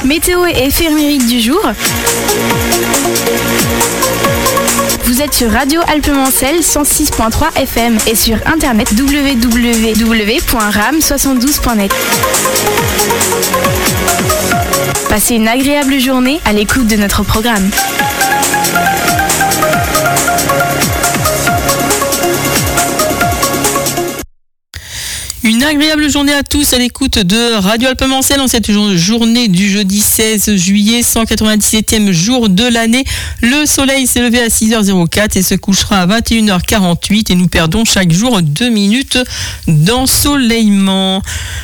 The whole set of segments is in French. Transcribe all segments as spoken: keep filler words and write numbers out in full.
Météo et éphéméride du jour. Vous êtes sur Radio Alpes-Mancel cent six point trois F M et sur internet w w w point ram soixante-douze point net. Passez une agréable journée à l'écoute de notre programme. Une agréable journée à tous à l'écoute de Radio Alpes-Mancel en cette journée du jeudi seize juillet, cent quatre-vingt-dix-septième jour de l'année. Le soleil s'est levé à six heures zéro quatre et se couchera à vingt et une heures quarante-huit et nous perdons chaque jour deux minutes d'ensoleillement.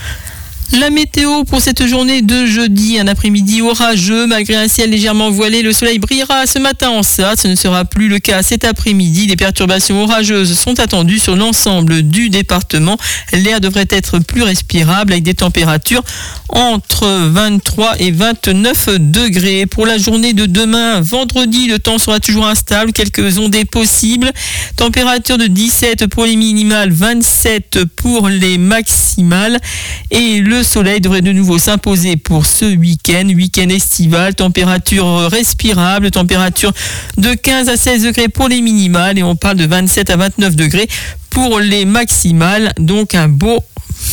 La météo pour cette journée de jeudi, un après-midi orageux, malgré un ciel légèrement voilé, le soleil brillera ce matin en Sarthe. Ce ne sera plus le cas cet après-midi. Des perturbations orageuses sont attendues sur l'ensemble du département. L'air devrait être plus respirable avec des températures entre vingt-trois et vingt-neuf degrés. Pour la journée de demain, vendredi, le temps sera toujours instable, quelques ondées possibles. Température de dix-sept pour les minimales, vingt-sept pour les maximales. Et le Le soleil devrait de nouveau s'imposer pour ce week-end, week-end estival, température respirable, température de quinze à seize degrés pour les minimales et on parle de vingt-sept à vingt-neuf degrés pour les maximales, donc un beau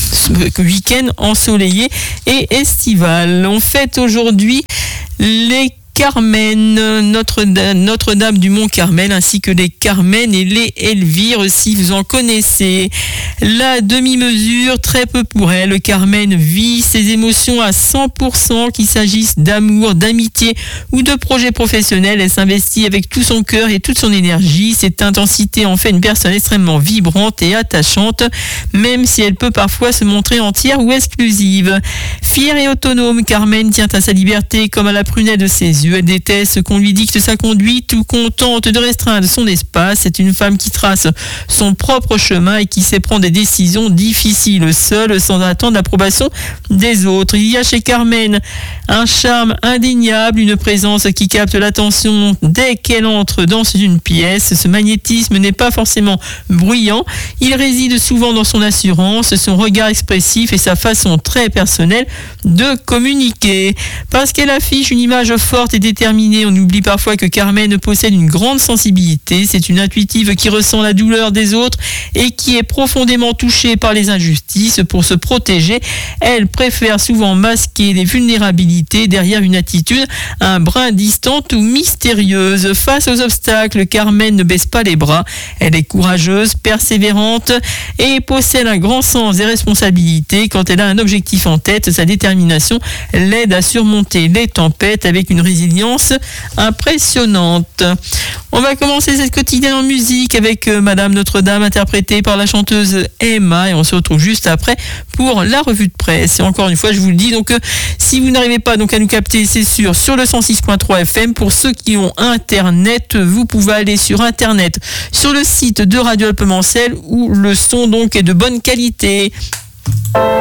week-end ensoleillé et estival. On fête aujourd'hui les Carmen, Notre, Notre-Dame du Mont-Carmel, ainsi que les Carmen et les Elvire, si vous en connaissez. La demi-mesure, très peu pour elle. Carmen vit ses émotions à cent pour cent, qu'il s'agisse d'amour, d'amitié ou de projet professionnel. Elle s'investit avec tout son cœur et toute son énergie. Cette intensité en fait une personne extrêmement vibrante et attachante, même si elle peut parfois se montrer entière ou exclusive. Fière et autonome, Carmen tient à sa liberté comme à la prunelle de ses yeux. Elle déteste qu'on lui dicte sa conduite ou qu'on tente de restreindre son espace. C'est une femme qui trace son propre chemin et qui sait prendre des décisions difficiles seule sans attendre l'approbation des autres. Il y a chez Carmen un charme indéniable, une présence qui capte l'attention dès qu'elle entre dans une pièce. Ce magnétisme n'est pas forcément bruyant. Il réside souvent dans son assurance, son regard expressif et sa façon très personnelle de communiquer. Parce qu'elle affiche une image forte et déterminée, on oublie parfois que Carmen possède une grande sensibilité. C'est une intuitive qui ressent la douleur des autres et qui est profondément touchée par les injustices. Pour se protéger, elle préfère souvent masquer les vulnérabilités derrière une attitude un brin distante ou mystérieuse. Face aux obstacles, Carmen ne baisse pas les bras. Elle est courageuse, persévérante et possède un grand sens des responsabilités. Quand elle a un objectif en tête, sa détermination l'aide à surmonter les tempêtes avec une résilience impressionnante. On va commencer cette quotidienne en musique avec euh, Madame Notre-Dame interprétée par la chanteuse Emma et on se retrouve juste après pour la revue de presse. Et encore une fois, je vous le dis, donc euh, si vous n'arrivez pas donc à nous capter, c'est sûr, sur le cent six point trois F M. Pour ceux qui ont Internet, vous pouvez aller sur Internet, sur le site de Radio Alpes-Mancel où le son donc est de bonne qualité.